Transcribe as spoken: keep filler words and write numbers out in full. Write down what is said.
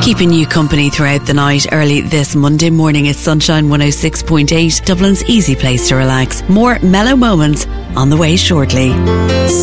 Keeping you company throughout the night. Early this Monday morning, it's Sunshine one oh six point eight, Dublin's easy place to relax. More mellow moments on the way shortly.